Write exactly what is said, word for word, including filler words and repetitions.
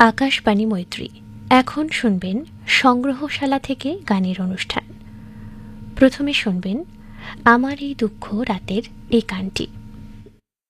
আকাশবাণী মৈত্রী। এখন শুনবেন সংগ্রহশালা থেকে গানের অনুষ্ঠান। প্রথমে শুনবেন আমার এই দুঃখ রাতের এই গানটি।